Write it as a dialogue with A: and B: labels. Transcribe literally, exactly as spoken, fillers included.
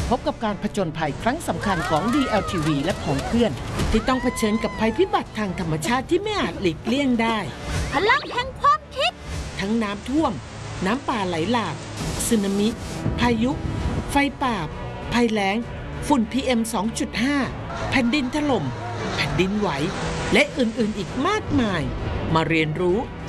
A: พบกับการผจญภัยครั้งสำคัญของ ดี แอล ที วี และของเพื่อนที่ต้องเผชิญกับภัยพิบัติทางธรรมชาติที่ไม่อาจหลีกเลี่ยงได้
B: พลังแห่งความคิด
A: ทั้งน้ำท่วมน้ำป่าไหลหลากสึนามิพายุไฟป่าภัยแล้งฝุ่น พี เอ็ม สองจุดห้า แผ่นดินถล่มแผ่นดินไหวและอื่นๆอีกมากมายมาเรียนรู้